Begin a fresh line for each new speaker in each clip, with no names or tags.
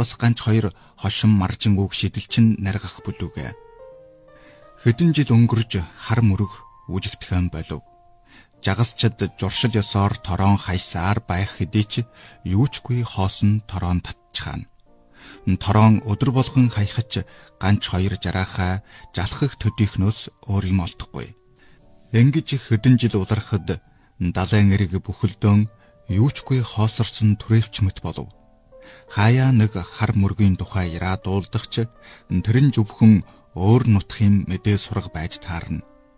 бас ганц хоёр хошин маржин үг шидэлчин наргах бүлүүгээ. Хэдэн жил өнгөрж хар мөрөг үжигдэхэн болов. Жагасчад журшил ёсоор торон хайсаар байх хэдий ч юучгүй хоосон торон татчихаана. Торон өдөр болгон хаяхаж ганц хоёр жараахаа жалхах төдийхнөөс өөр юм олдохгүй. Ингэж хэдэн жил улархад далайн эрэг бүхэлдөн юучгүй хоосорсон түрээвч мэт болов. Хаяа нэг хар мөргийн тухай яраа дуулдах ч тэрэн зөвхөн өөр нутгийн мэдээ сурга байж таарна.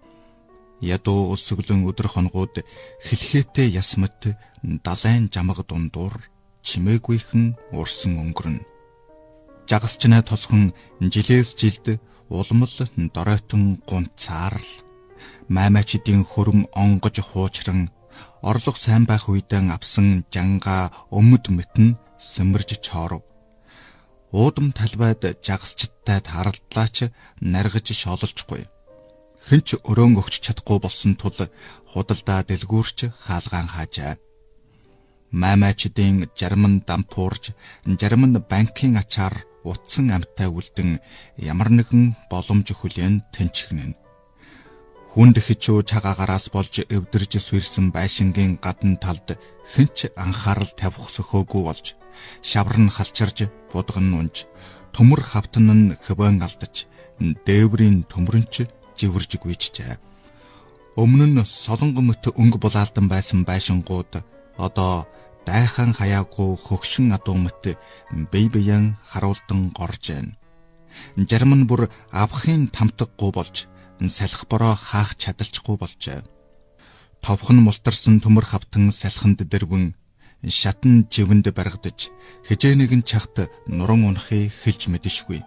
Ядуу өсөглөн өдөр хонгууд хэлхээтэй яс мэт далайн жамаг дундуур чимээгүйхэн урсан өнгөрнө. Жагасчнаа тосхон жилээс жилд улмал доройтон гунцаарл маймачдын хөрөм онгож хуучран орлого сайн байх үедэн авсан жанга өмд мэтэн сэмэрж чооров. Уудам талбайд жагасчдтай тааралдлаач наргаж шоололжгүй. Хинч өрөөн өгч чадахгүй болсон тул худалдаа дэлгүүрч хаалгаан хаажээ. Маймачдын жарман дампуурж, жарман банкын ачаар утсан амттай үлдэн ямар нэгэн боломж хүлээн тэнчгэнэ. Хүнд хичүү цагаагараас болж эвдэрж свэрсэн байшингийн гадна талд хинч анхаарал тавих сөхөөгүй болж, шавран халчирж, будган унж, төмөр хавтан нь хөвөн алдаж, дээврийн төмөрөнч живэрж гүйчжээ. Өмнө нь солонгон мөт өнгө булаалдан байсан байшингууд одоо дайхан хаяагүй хөгшин адуу мэт бие биеэн харуулдан горж байна. Жарман бүр авахын тамтаггүй болж, салхи бороо хаах чадалчгүй болжээ. Товхон мултарсан төмөр хавтан салхинд дэрвэн шатан живэнд баргадаж хижээ нэгэн чахт нуран унахыг хэлж мэдшгүй.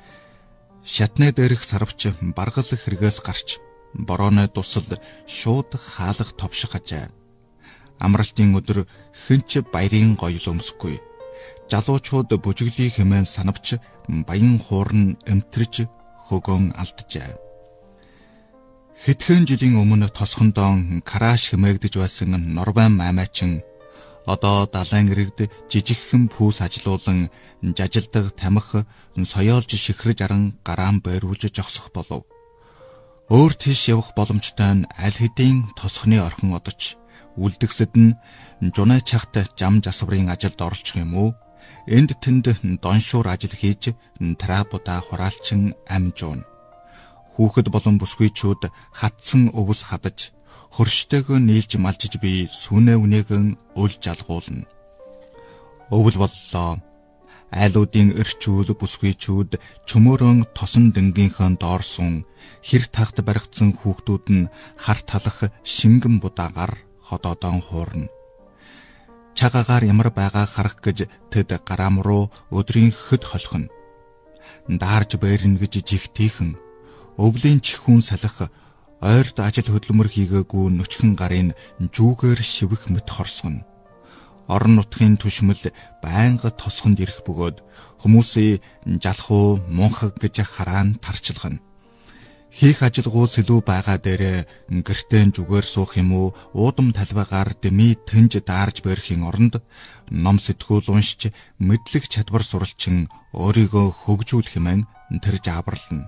Шатны дээрх сарвч баргал хэрэгээс гарч борооны дусал шууд хаалга товших ажээ. Амралтын өдөр хинч баярын гоёл өмсөхгүй. Жалуучууд бүжиглий хэмээн санавч баян хуурн эмтрэж хөгөн алджээ. Хэдхэн жилийн өмнө тосхондон караш хэмээгдэж байсан Норван маймаачин одоо далайн иргэд жижигхэн пүүс ажилуулан жажилдаг тамхи соёолж шихрэж аран гараан байруулж жогсох болов. Өөр тийш явах боломжтой нь аль хэдийн тосхны орхон одож үлдгэсэд нь жунай чахт жам жасврын ажилд оролцох юм уу? Энд тэнд доншуур ажил хийж трапуда хураалчин амжуун. Хүүхэд болон бүсгүйчүүд хатсан өвс хадаж хөрштэйгөө нийлж малжиж би сүнэ үнэгэн өл жалгуулна. Өвөл боллоо. Айлуудын эрчүүл бүсгүйчүүд чөмөрөн тосон дэнгийнхээ доорсон хэр тагт баригдсан хүүхдүүд нь хар талах шингэн будаагаар ходоодон хуурна. Цагаагаар ямар байгаа харах гэж тэд гараам руу өдрийн хөд холхино. Даарж бэрнэ гэж жигтийхэн өвлийн чихүүн салах ойрд ажил хөдөлмөр хийгээгүй нүчгэн гарын жүүгээр шивэх мэт хорсгоно. Орон нутгийн түшмэл байнга тосхонд ирэх бөгөөд хүмүүсийн жалхуу мунхаг гэж хараан тарчилгана. Хийх ажилгуу сэлүү байгаа дээрээ гэртээ зүгээр суух юм уу, уудам талбайгаар дэмий тэнж даарж барихын оронд ном сэтгүүл уншиж мэдлэг чадвар суралчин өөрийгөө хөгжүүл хэмээн тэрж аврална.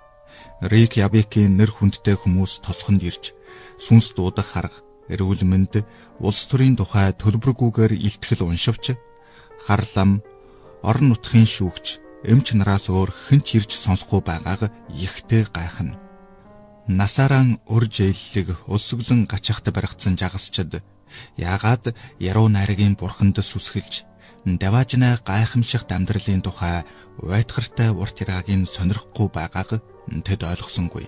Рейкьявикийн нэр хүндтэй хүмүүс тосхонд ирж сүнс дуудах харга, эрүүл мэнд, улс төрийн тухай төлбөргүйгээр илтгэл уншивч харлам, орон нутгийн шүүгч, эмч нараас өөр хинч ирж сонсохгүй байгааг ихтэй гайхна. Насаараа өр жийллэг өсөглөн гачхад баригдсан жагасчид яагаад яруу найргийн бурханд сүсгэлж даваажнаа гайхамшигт амьдралын тухай уйтгартай урт яраагийн сонирхгүй байгааг тэд ойлгосонгүй.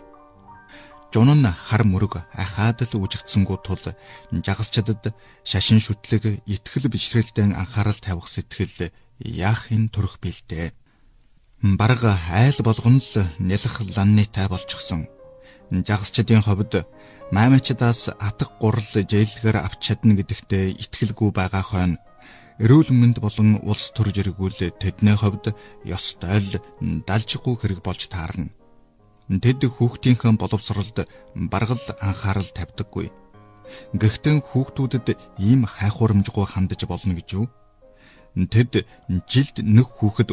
Жунан хар мөрөг ахаад л үжигдсэнгүү тул жагасчдад шашин шүтлэг итгэл бишрэлдэн анхаарал тавих сэтгэл яахын төрөх бэлдээ. Бараг айл болгон л нялх ланнитай болчихсон. Жагасчдын хувьд маймачдаас атга гурал жийлгээр авч чадна гэдэгтээ итгэлгүй байгаа хойно эрүүл мэнд болон улс төр зэрэгүүл тэдний хувьд ёстой л далжгүй хэрэг болж таарна. Тэд хүүхдийнхээ боловсролд баргал анхаарал тавьдаггүй. Гэхдээ хүүхдүүдэд ийм хайхуурамжгүй хандаж болно гэж юу? Тэд жилд нэг хүүхэд